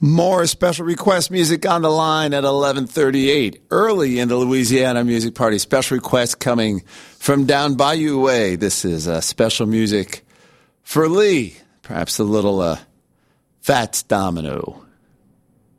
More special request music on the line at 11:38. Early in the Louisiana Music Party. Special request coming from down Bayou Way. This is special music for Lee. Perhaps a little Fats Domino.